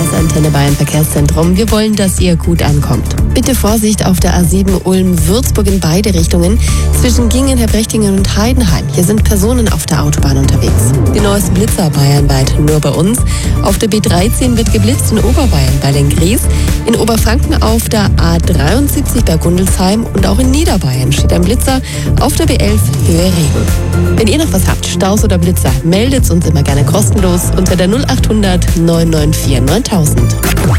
ist Antenne Bayern Verkehrszentrum. Wir wollen, dass ihr gut ankommt. Bitte Vorsicht auf der A7 Ulm-Würzburg in beide Richtungen. Zwischen Gingen, Herbrechtingen und Heidenheim. Hier sind Personen auf der Autobahn unterwegs. Die neuesten Blitzer bayernweit nur bei uns. Auf der B13 wird geblitzt in Oberbayern bei Lenggries. In Oberfranken auf der A73 bei Gundelsheim und auch in Niederbayern steht ein Blitzer auf der B11 Höhe Regen. Wenn ihr noch was habt, Staus oder Blitzer, meldet uns immer gerne kostenlos unter der 0800 994 9000.